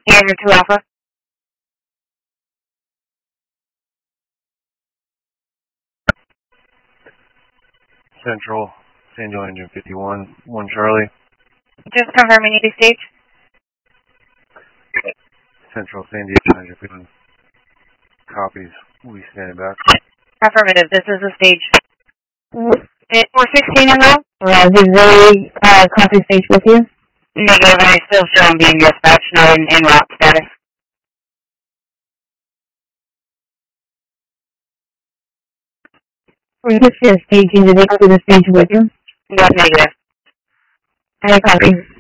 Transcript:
Andrew 2 Alpha. Central, San Diego Engine 51, 1 Charlie. Just confirming the stage. Central, San Diego Engine 51. Copies. We'll be standing back. Affirmative. This is the stage. 416 and low? Did they copy stage with you? Negative, and I still show them being dispatched, not in route status. Or you just staging, did they copy the stage with you? Yes, negative. I copy.